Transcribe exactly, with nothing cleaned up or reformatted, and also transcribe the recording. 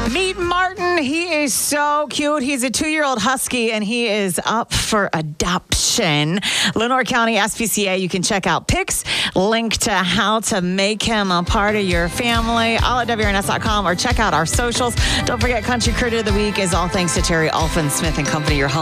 Meet Martin. He is so cute. He's a two-year-old husky, and he is up for adoption. Lenoir County S P C A, you can check out pics, link to how to make him a part of your family, all at W R N S dot com, or check out our socials. Don't forget, Country Critter of the Week is all thanks to Terry Alfin Smith and Company, your home